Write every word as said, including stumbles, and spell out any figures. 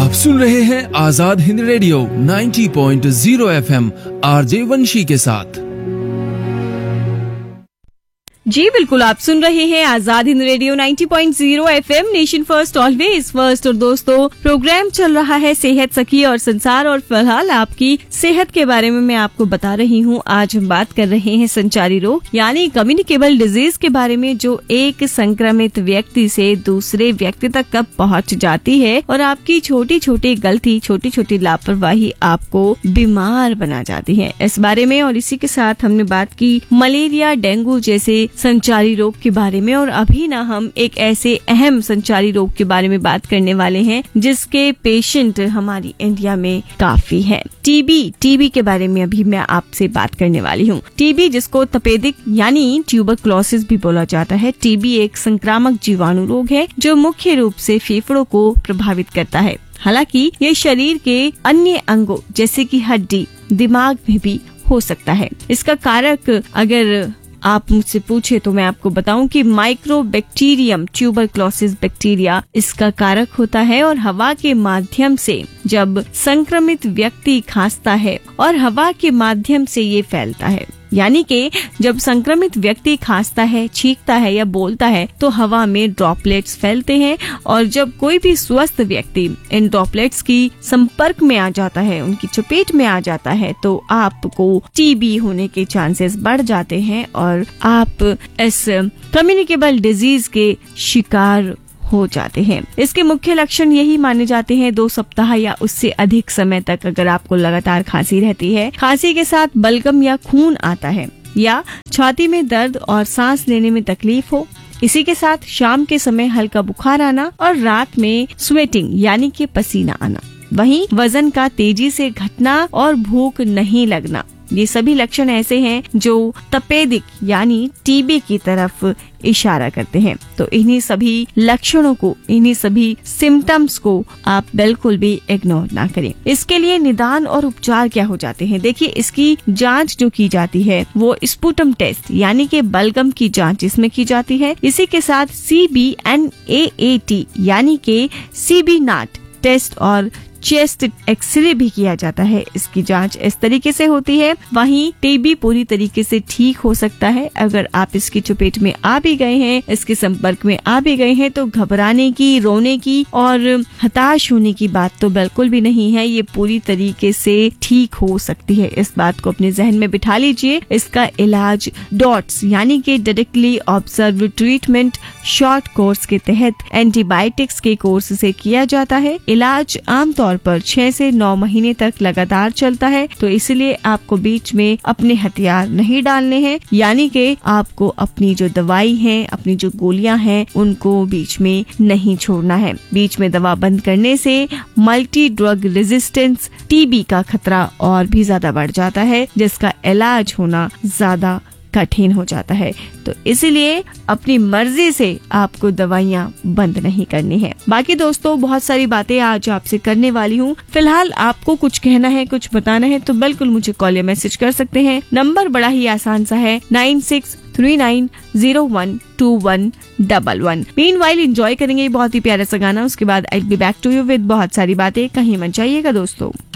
आप सुन रहे हैं आजाद हिंद रेडियो नब्बे पॉइंट शून्य एफएम आरजे वंशी के साथ। जी बिल्कुल, आप सुन रहे हैं आजाद हिंद रेडियो नब्बे पॉइंट शून्य FM, nation first always first. और दोस्तों, प्रोग्राम चल रहा है सेहत सखी और संसार, और फिलहाल आपकी सेहत के बारे में मैं आपको बता रही हूँ। आज हम बात कर रहे हैं संचारी रोग यानी कम्युनिकेबल डिजीज के बारे में, जो एक संक्रमित व्यक्ति से दूसरे व्यक्ति तक कब पहुँच जाती है और आपकी छोटी छोटी गलती, छोटी छोटी लापरवाही आपको बीमार बना जाती है, इस बारे में। और इसी के साथ हमने बात की मलेरिया, डेंगू जैसे संचारी रोग के बारे में। और अभी ना हम एक ऐसे अहम संचारी रोग के बारे में बात करने वाले हैं जिसके पेशेंट हमारी इंडिया में काफी हैं। टीबी टीबी के बारे में अभी मैं आपसे बात करने वाली हूँ। टीबी, जिसको तपेदिक यानी ट्यूबरक्लोसिस भी बोला जाता है। टीबी एक संक्रामक जीवाणु रोग है जो मुख्य रूप से फेफड़ों को प्रभावित करता है। हालांकि ये शरीर के अन्य अंगों जैसे कि हड्डी, दिमाग में भी हो सकता है। इसका कारक अगर आप मुझसे पूछे तो मैं आपको बताऊं कि माइक्रोबैक्टीरियम ट्यूबरक्लोसिस बैक्टीरिया इसका कारक होता है। और हवा के माध्यम से जब संक्रमित व्यक्ति खांसता है और हवा के माध्यम से ये फैलता है, यानी कि जब संक्रमित व्यक्ति खांसता है, छींकता है या बोलता है तो हवा में ड्रॉपलेट्स फैलते हैं। और जब कोई भी स्वस्थ व्यक्ति इन ड्रॉपलेट्स की संपर्क में आ जाता है, उनकी चपेट में आ जाता है, तो आपको टीबी होने के चांसेस बढ़ जाते हैं और आप इस कम्युनिकेबल डिजीज के शिकार हो जाते हैं। इसके मुख्य लक्षण यही माने जाते हैं, दो सप्ताह या उससे अधिक समय तक अगर आपको लगातार खांसी रहती है, खांसी के साथ बलगम या खून आता है, या छाती में दर्द और सांस लेने में तकलीफ हो। इसी के साथ शाम के समय हल्का बुखार आना और रात में स्वेटिंग यानी कि पसीना आना। वहीं वजन का तेजी से घटना और भूख नहीं लगना, ये सभी लक्षण ऐसे हैं जो तपेदिक यानी टीबी की तरफ इशारा करते हैं। तो इन्हीं सभी लक्षणों को, इन्हीं सभी सिम्टम्स को आप बिल्कुल भी इग्नोर ना करें। इसके लिए निदान और उपचार क्या हो जाते हैं? देखिए, इसकी जांच जो की जाती है वो स्पुटम टेस्ट यानी कि बलगम की जांच इसमें की जाती है। इसी के साथ C B N A A T यानी कि सी बी नाट टेस्ट और चेस्ट एक्सरे भी किया जाता है। इसकी जांच इस तरीके से होती है। वहीं टीबी पूरी तरीके से ठीक हो सकता है। अगर आप इसकी चपेट में आ भी गए हैं, इसके संपर्क में आ भी गए हैं, तो घबराने की, रोने की और हताश होने की बात तो बिल्कुल भी नहीं है। ये पूरी तरीके से ठीक हो सकती है। इस बात को अपने जहन में बिठा लीजिए। इसका इलाज डॉट्स यानी कि directly observe treatment short course के तहत एंटीबायोटिक्स के कोर्स से किया जाता है। इलाज आमतौर पर छह से नौ महीने तक लगातार चलता है, तो इसलिए आपको बीच में अपने हथियार नहीं डालने हैं, यानी कि आपको अपनी जो दवाई है, अपनी जो गोलियां हैं, उनको बीच में नहीं छोड़ना है। बीच में दवा बंद करने से मल्टी ड्रग रेजिस्टेंस टीबी का खतरा और भी ज्यादा बढ़ जाता है, जिसका इलाज होना ज्यादा कठिन हो जाता है। तो इसीलिए अपनी मर्जी से आपको दवाइयाँ बंद नहीं करनी है। बाकी दोस्तों, बहुत सारी बातें आज आपसे करने वाली हूँ। फिलहाल आपको कुछ कहना है, कुछ बताना है, तो बिल्कुल मुझे कॉल या मैसेज कर सकते हैं। नंबर बड़ा ही आसान सा है, nine six three nine zero one two one double one. Meanwhile enjoy करेंगे बहुत ही प्यारा सा गाना, उसके बाद I will be back to you with बहुत सारी बातें। कहीं मत जाइएगा दोस्तों।